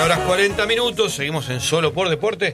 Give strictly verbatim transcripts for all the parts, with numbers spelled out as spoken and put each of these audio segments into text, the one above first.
horas cuarenta minutos, seguimos en Solo por Deporte,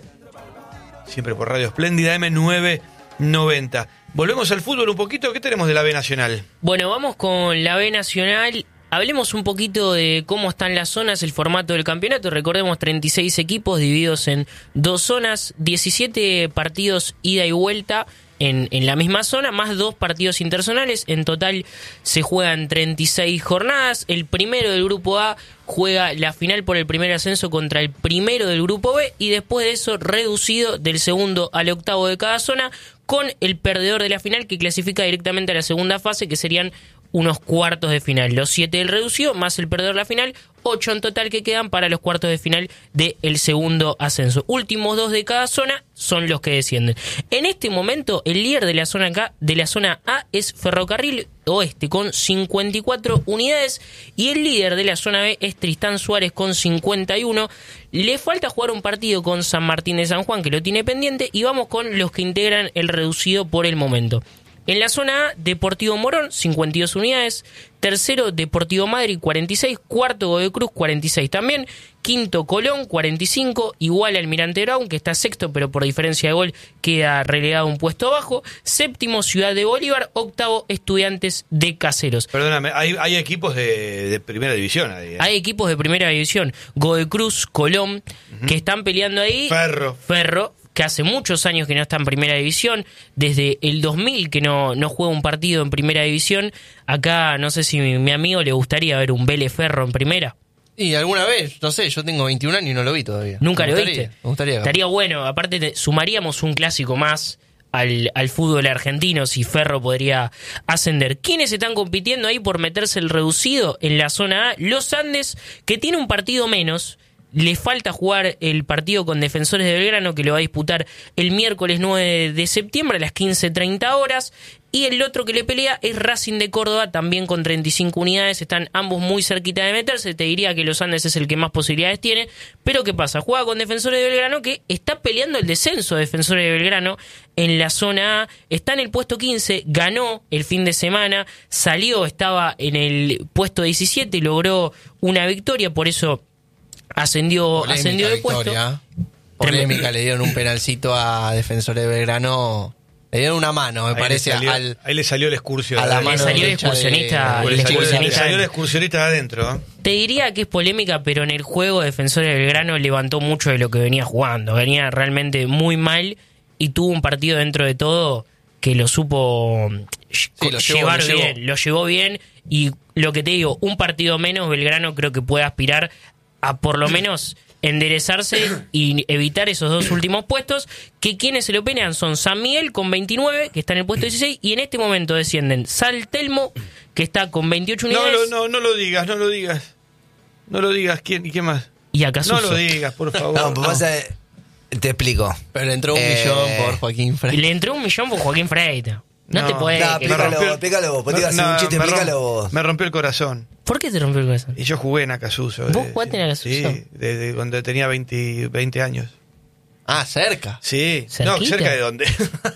siempre por Radio Espléndida eme novecientos noventa. Volvemos al fútbol un poquito, ¿qué tenemos de la B Nacional? Bueno, vamos con la B Nacional. Hablemos un poquito de cómo están las zonas, el formato del campeonato. Recordemos, treinta y seis equipos divididos en dos zonas, diecisiete partidos ida y vuelta en, en la misma zona, más dos partidos interzonales. En total se juegan treinta y seis jornadas. El primero del grupo A juega la final por el primer ascenso contra el primero del grupo B, y después de eso reducido del segundo al octavo de cada zona, con el perdedor de la final que clasifica directamente a la segunda fase, que serían unos cuartos de final. Los siete del reducido más el perdedor de la final, ocho en total que quedan para los cuartos de final del segundo ascenso. Últimos dos de cada zona son los que descienden. En este momento el líder de la zona K, de la zona A, es Ferrocarril Oeste con cincuenta y cuatro unidades, y el líder de la zona B es Tristán Suárez con cincuenta y uno. Le falta jugar un partido con San Martín de San Juan, que lo tiene pendiente, y vamos con los que integran el reducido por el momento. En la zona A, Deportivo Morón, cincuenta y dos unidades. Tercero, Deportivo Madrid, cuarenta y seis. Cuarto, Godoy Cruz, cuarenta y seis también. Quinto, Colón, cuarenta y cinco. Igual Almirante Brown, que está sexto, pero por diferencia de gol queda relegado un puesto abajo. Séptimo, Ciudad de Bolívar. Octavo, Estudiantes de Caseros. Perdóname, hay, hay equipos de, de primera división ahí, ¿eh? Hay equipos de primera división. Godoy Cruz, Colón, uh-huh, que están peleando ahí. Ferro. Ferro. Que hace muchos años que no está en primera división, desde el dos mil que no, no juega un partido en primera división. Acá no sé si mi, mi amigo le gustaría ver un Vélez Ferro en primera. Y alguna vez, no sé, yo tengo veintiún años y no lo vi todavía. ¿Nunca me lo gustaría, viste? Me gustaría. Estaría bueno, aparte te, sumaríamos un clásico más al, al fútbol argentino si Ferro podría ascender. ¿Quiénes están compitiendo ahí por meterse el reducido en la zona A? Los Andes, que tiene un partido menos. Le falta jugar el partido con Defensores de Belgrano, que lo va a disputar el miércoles nueve de septiembre a las quince treinta horas. Y el otro que le pelea es Racing de Córdoba, también con treinta y cinco unidades. Están ambos muy cerquita de meterse. Te diría que los Andes es el que más posibilidades tiene. Pero ¿qué pasa? Juega con Defensores de Belgrano, que está peleando el descenso de Defensores de Belgrano en la zona A. Está en el puesto quince, ganó el fin de semana, salió, estaba en el puesto diecisiete y logró una victoria, por eso ascendió, Polémica ascendió de victoria. puesto. Polémica, le dieron un penalcito a Defensores de Belgrano. Le dieron una mano, me Ahí parece. le salió, al, ahí le salió el excursionista. a la Le mano salió el derecha excursionista, de- el le, salió, excursionista. le salió el excursionista de adentro, ¿eh? Te diría que es polémica, pero en el juego Defensores de Belgrano levantó mucho de lo que venía jugando. Venía realmente muy mal y tuvo un partido dentro de todo que lo supo Sí, lo llevó, llevar lo llevó. bien. Lo llevó bien, y lo que te digo, un partido menos, Belgrano creo que puede aspirar a por lo menos enderezarse y evitar esos dos últimos puestos, que quienes se lo pelean son San Miguel con veintinueve, que está en el puesto dieciséis, y en este momento descienden San Telmo, que está con veintiocho No, unidades, no, no, no lo digas, no lo digas. No lo digas, ¿quién y qué más? y Acasuso. No lo digas, por favor. No, pues pasa, te explico. Pero le entró un Eh, millón por Joaquín Y Frey. le entró un millón por Joaquín Freita. No, No. te podés... No, que- explícalo, rompió- explícalo vos. Vos te ibas a hacer No, un chiste, me romp- explícalo vos. Me rompió el corazón. ¿Por qué te rompió el corazón? Y yo jugué en Acasuso. ¿Vos de- jugaste en Acasuso? Sí, desde cuando tenía veinte, veinte años. Ah, cerca. Sí, ¿Cerquita? no, cerca de dónde.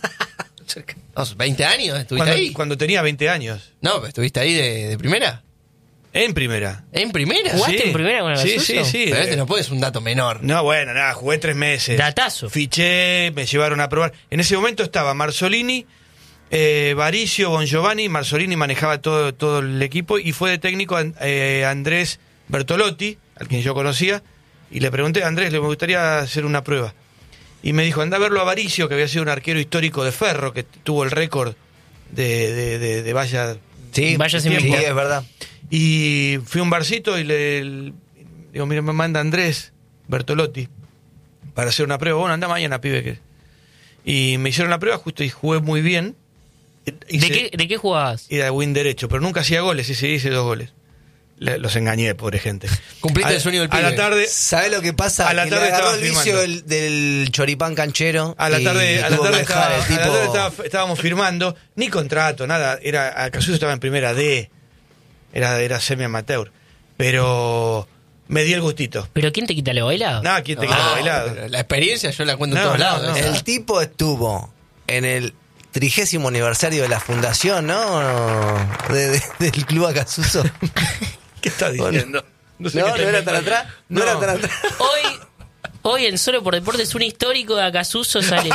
Cerca. No, veinte años, ¿estuviste Cuando, ahí? cuando tenía veinte años. No, pero ¿estuviste ahí de, de primera? En primera. ¿En primera? ¿Jugaste Sí. en primera con Sí, Acasuso? sí, sí. Pero este no puede ser un dato menor. No, bueno, nada, jugué tres meses. Datazo. Fiché, me llevaron a probar. En ese momento estaba Marzolini, eh, Varicio, Bon Giovanni. Marzolini manejaba todo, todo el equipo, y fue de técnico eh, Andrés Bertolotti, al quien yo conocía, y le pregunté, Andrés, le gustaría hacer una prueba. Y me dijo, anda a verlo a Varicio, que había sido un arquero histórico de Ferro, que tuvo el récord de, de, de, de valla. Sí, Vaya sin sí, tiempo. es verdad. Y fui a un barcito y le, le- digo, mira, me manda Andrés Bertolotti para hacer una prueba. Bueno, anda mañana, pibe. Que... Y me hicieron la prueba justo y jugué muy bien. ¿De Hice- qué, ¿De qué jugabas? Era win derecho, pero nunca hacía goles. Y sí, hice dos goles. Le- los engañé, pobre gente. Cumpliste A- el sueño del A pibe. la tarde, ¿Sabés lo que pasa? A la Que tarde le agarró estaba el vicio firmando. del, del choripán canchero. a la y tarde, a la tuvo tarde, que dejar estaba- el a la tipo- tarde estaba- estábamos firmando. Ni contrato, nada. Era Acasuso estaba en primera D. Era, era semi-amateur. Pero me di el gustito. ¿Pero quién te quita lo bailado? Nada, ¿quién te No, quita lo bailado? pero la experiencia yo la cuento en No, todos no, lados. no. esa. El tipo estuvo en el trigésimo aniversario de la fundación, ¿no? De- de- del Club Acasuso. ¿Qué estás diciendo? No, sé No, qué no está era tan inventando. atrás. No, era tan atrás. Hoy, hoy en Solo por Deportes, un histórico de Acasuso sale.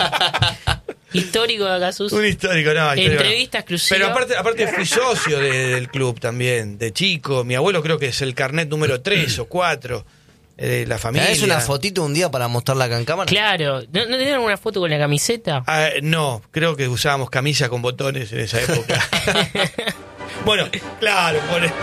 Histórico de Acasuso. Un histórico, no. histórico. Entrevista exclusiva. Pero aparte, aparte fui socio de- del club también, de chico. Mi abuelo creo que es el carnet número tres o cuatro. Eh, la familia. ¿Tenés una fotito un día para mostrarla acá en cámara? Claro. ¿No, ¿No tenían alguna foto con la camiseta? Ah, no, creo que usábamos camisa con botones en esa época. Bueno, claro. Bueno,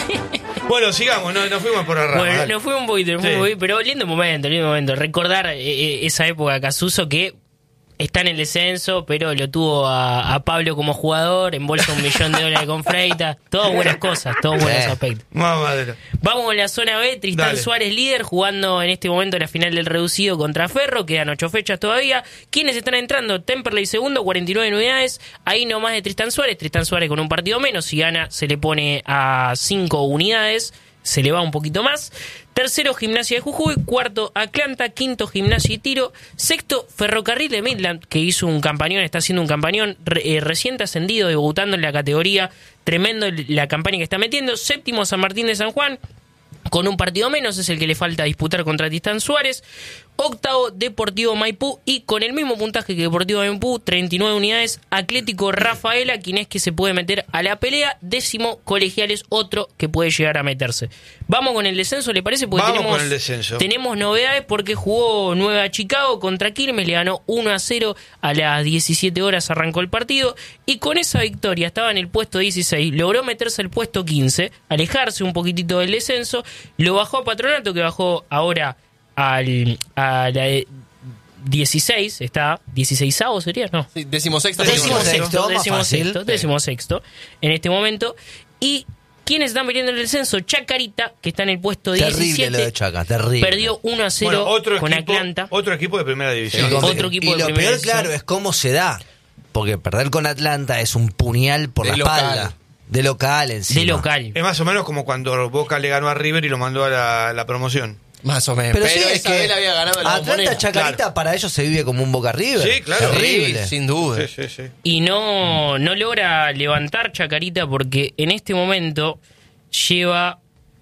bueno sigamos, no, nos fuimos por la rama. Bueno, dale. nos fue un poquito, nos fue Sí. un poquito, pero lindo momento, lindo momento. Recordar eh, eh, esa época de Casuso que está en el descenso, pero lo tuvo a, a Pablo como jugador, embolsa un millón de dólares con Freitas, todas buenas cosas, todos buenos Sí. aspectos. Mamadera. Vamos con la zona B, Tristán Dale. Suárez líder, jugando en este momento la final del reducido contra Ferro, quedan ocho fechas todavía. ¿Quiénes están entrando? Temperley segundo, cuarenta y nueve unidades, ahí nomás de Tristán Suárez, Tristán Suárez con un partido menos, si gana se le pone a cinco unidades, se le va un poquito más. Tercero, Gimnasia de Jujuy. Cuarto, Atlanta. Quinto, Gimnasia y Tiro. Sexto, Ferrocarril de Midland, que hizo un campañón, está haciendo un campañón re- eh, recién ascendido, debutando en la categoría. Tremendo la campaña que está metiendo. Séptimo, San Martín de San Juan, con un partido menos, es el que le falta disputar contra Tristán Suárez. Octavo, Deportivo Maipú, y con el mismo puntaje que Deportivo Maipú, treinta y nueve unidades, Atlético Rafaela, quien es que se puede meter a la pelea. Décimo, Colegiales, otro que puede llegar a meterse. Vamos con el descenso, ¿le parece? Porque Vamos tenemos, con el descenso. tenemos novedades porque jugó Nueva Chicago contra Quilmes, le ganó uno a cero a las diecisiete horas, arrancó el partido, y con esa victoria estaba en el puesto dieciséis, logró meterse al puesto quince, alejarse un poquitito del descenso, lo bajó a Patronato, que bajó ahora al, a la de dieciséis, está dieciseisavo sería, no. Sí, decimosexto. Décimo Decimosexto, sexto, más décimo fácil. sexto, décimo sexto en este momento. Y ¿quiénes están peleando en el descenso? Chacarita, que está en el puesto Terrible diecisiete. lo de Chaca, terrible. Perdió uno a cero Bueno, otro con equipo, Atlanta. Otro equipo de primera división. Y con- Otro equipo y de lo primera peor, división. claro, es cómo se da. Porque perder con Atlanta es un puñal por De la local. espalda. De local encima. De local. Es más o menos como cuando Boca le ganó a River y lo mandó a la, la promoción. Más o menos. Pero, Pero, sí, es esa que vez la había ganado la Atlanta Bombonera. Chacarita Claro. para ellos se vive como un Boca River. Sí, claro. Terrible. Sí, sin duda. Sí, sí, sí. Y no, no logra levantar Chacarita porque en este momento lleva...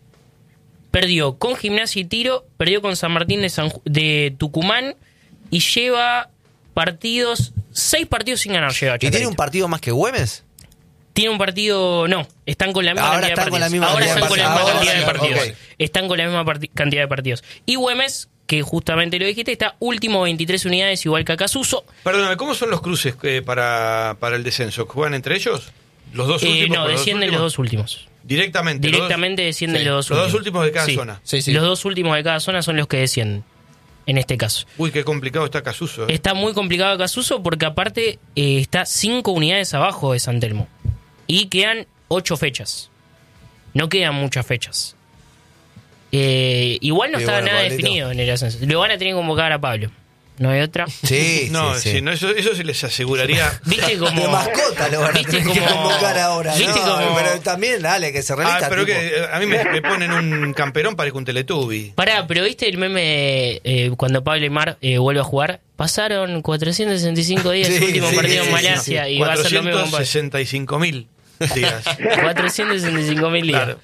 Perdió con Gimnasia y Tiro, perdió con San Martín de, San Ju- de Tucumán y lleva partidos, seis partidos sin ganar lleva ¿Y tiene Chacarita. un partido más que Güemes? Tiene un partido, no, están con la misma Ahora cantidad de están con la partidos. misma Ahora cantidad están de con la misma partidos. cantidad de Ahora sí, partidos. ok. Están con la misma parti- cantidad de partidos. Y Güemes, que justamente lo dijiste, está último, veintitrés unidades, igual que Acasuso. Perdóname, ¿cómo son los cruces eh, para, para el descenso? ¿Juegan entre ellos? ¿Los dos Eh, últimos? no, con los descienden los dos últimos. Directamente. los Directamente descienden sí, los dos los últimos. dos últimos de cada Sí. zona. Sí, sí. Los dos últimos de cada zona son los que descienden, en este caso. Uy, qué complicado está Casuso. ¿eh? Está muy complicado Casuso porque aparte eh, está cinco unidades abajo de San Telmo. Y quedan ocho fechas. No quedan muchas fechas. Eh, igual no Y estaba bueno, nada Pablito. definido en el ascenso. Lo van a tener que convocar a Pablo. No hay otra. Sí, No, sí, sí, sí. no, eso, eso se les aseguraría. ¿Viste como... De mascota lo van a ¿Viste tener que como- convocar ahora. ¿Viste No, como- pero también, dale, que se Ah, revista. pero tipo. que eh, a mí me, me ponen un camperón para un Teletubby. Pará, pero ¿viste el meme eh, cuando Pablo Aimar eh, vuelve a jugar? Pasaron cuatrocientos sesenta y cinco días, Sí, el último sí, partido sí, en sí, Malasia, y va a ser lo mismo con Pablo. cuatrocientos sesenta y cinco mil días. cuatrocientos sesenta y cinco mil días. Claro.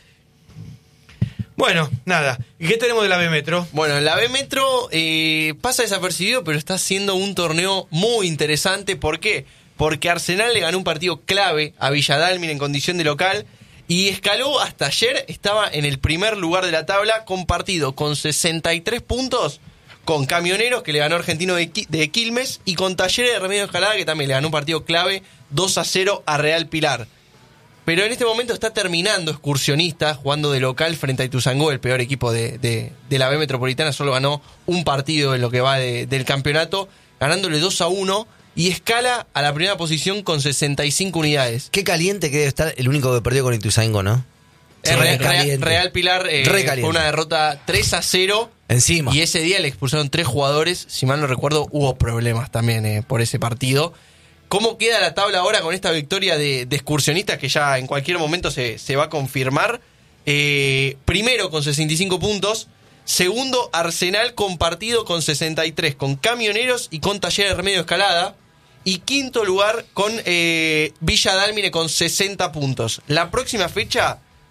Bueno, nada. ¿Y qué tenemos de la B Metro? Bueno, la B Metro eh, pasa desapercibido, pero está haciendo un torneo muy interesante. ¿Por qué? Porque Arsenal le ganó un partido clave a Villadalmine en condición de local y escaló hasta ayer, estaba en el primer lugar de la tabla, compartido con sesenta y tres puntos con Camioneros, que le ganó Argentino de, Qui- de Quilmes, y con Talleres de Remedio Escalada, que también le ganó un partido clave dos a cero a Real Pilar. Pero en este momento está terminando Excursionista, jugando de local frente a Ituzaingó, el peor equipo de, de, de la B Metropolitana. Solo ganó un partido en lo que va de- del campeonato, ganándole dos a uno, y escala a la primera posición con sesenta y cinco unidades. Qué caliente que debe estar el único que perdió con Ituzaingó, ¿no? Eh, Re- Re- caliente. Real Pilar eh, Re caliente. fue una derrota tres a cero. Encima. Y ese día le expulsaron tres jugadores. Si mal no recuerdo, hubo problemas también eh, por ese partido. ¿Cómo queda la tabla ahora con esta victoria de, de Excursionistas que ya en cualquier momento se, se va a confirmar? Eh, primero con sesenta y cinco puntos. Segundo, Arsenal compartido con sesenta y tres, con Camioneros y con Talleres de Remedio Escalada. Y quinto lugar con eh, Villa Dálmine con sesenta puntos. La próxima fecha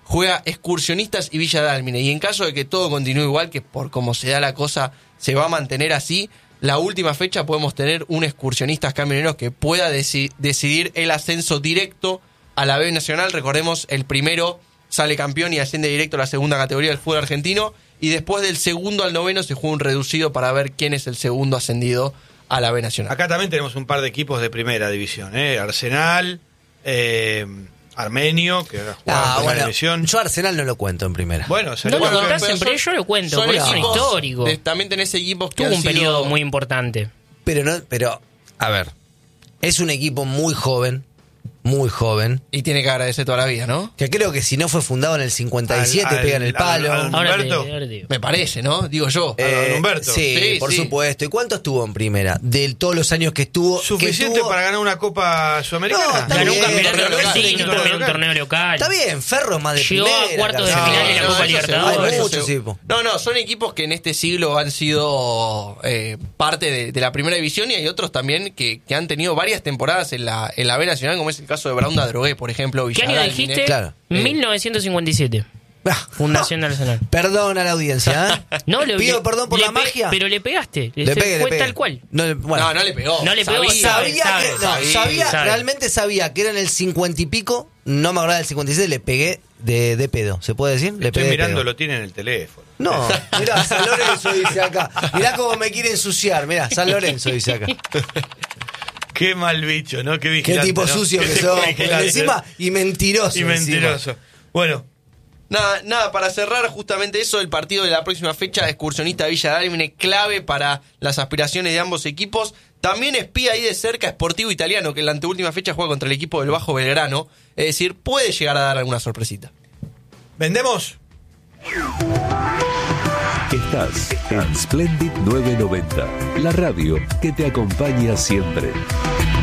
juega Excursionistas y Villa Dálmine. Y en caso de que todo continúe igual, que por como se da la cosa se va a mantener así, la última fecha podemos tener un Excursionistas Camioneros que pueda deci- decidir el ascenso directo a la B Nacional. Recordemos, el primero sale campeón y asciende directo a la segunda categoría del fútbol argentino, y después del segundo al noveno se juega un reducido para ver quién es el segundo ascendido a la B Nacional. Acá también tenemos un par de equipos de primera división, ¿eh? Arsenal, eh, Armenio, que ahora juega Ah, en primera bueno, división. yo Arsenal no lo cuento en primera. Bueno, se No le- lo bueno, contás pero siempre, son- yo lo cuento, son porque es un equipos histórico. de- también tenés equipos que Tuvo han un sido- periodo muy importante. Pero no, pero, a ver, es un equipo muy joven, muy joven, Y tiene que agradecer toda la vida, ¿no? que creo que si no fue fundado en el cincuenta y siete Al- al- pega en el palo. al- al- Ahora te, Humberto. ahora te digo. Me parece, ¿no? Digo yo. Eh, don Humberto. Sí, Sí, por sí. supuesto. ¿Y cuánto estuvo en primera? De todos los años que estuvo. ¿Suficiente que tuvo- para ganar una Copa Sudamericana? No, está Ganó un bien, campeonato torneo local. argentino, Sí, un torneo, un local. torneo local. Está bien, Ferro es más de Llegó a primera. cuartos de que- final de la No, Copa eso seguro, Libertadores. Hay eso muchos seguro. equipos. No, no, son equipos que en este siglo han sido eh, parte de, de la primera división, y hay otros también que, que han tenido varias temporadas en la, en la B Nacional, como es el caso de Braunda Drogué, por ejemplo. ¿Qué año Villadalmine. dijiste? Claro. mil novecientos cincuenta y siete. Ah, Fundación de Arsenal. Perdón a la audiencia, ¿eh? No, le, Pido le- perdón por le la pe- magia. Pero le pegaste. Le Se pegué, le fue pegué. tal cual. No, le- bueno. No, no le pegó. No le pegó, Sabía. sabe, Sabía sabe, que, no, sabía, sabía, sabe. realmente sabía que era en el cincuenta y pico, no me acordaba del cincuenta y siete, le pegué de, de pedo, ¿se puede decir? Le Estoy pegué de mirando, pedo. lo tiene en el teléfono. No, mirá, San Lorenzo dice acá. Mirá cómo me quiere ensuciar, mirá, San Lorenzo dice acá. Qué mal bicho, ¿no? Qué Qué vigilante, tipo ¿no? sucio que Qué sos. vigilante. Encima, y mentiroso. Y mentiroso. Bueno, Nada, nada, para cerrar justamente eso, el partido de la próxima fecha, Excursionista Villa Dálmine, clave para las aspiraciones de ambos equipos. También espía ahí de cerca Sportivo Italiano, que en la anteúltima fecha juega contra el equipo del Bajo Belgrano. Es decir, puede llegar a dar alguna sorpresita. ¿vendemos? Estás en Splendid novecientos noventa, la radio que te acompaña siempre.